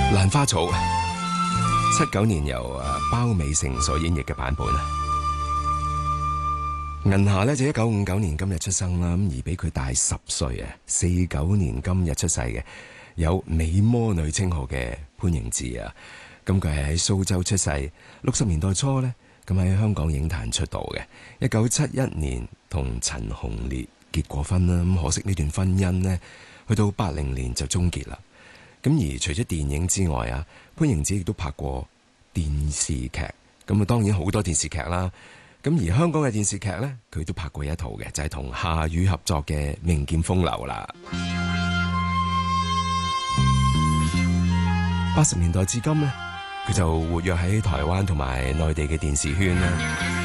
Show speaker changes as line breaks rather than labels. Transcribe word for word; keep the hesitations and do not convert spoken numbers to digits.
蘭花草，七九年由啊包美成所演繹嘅版本啊。銀霞呢就一九五九年今日出生啦，咁而比佢大十歲啊，四九年今日出世嘅，有美魔女稱號嘅潘迎紫啊。咁佢係喺蘇州出世，六十年代初呢，咁喺香港影壇出道嘅。一九七一年同陳鴻烈結過婚啦，咁可惜呢段婚姻呢，去到八零年就終結啦。咁而除咗電影之外啊，潘迎紫亦都拍過電視劇，咁啊當然好多電視劇啦。咁而香港嘅電視劇呢，佢都拍過一套嘅，就係同夏雨合作嘅《名劍風流》啦。八十年代至今呢，佢就活躍喺台灣同埋內地嘅電視圈啦。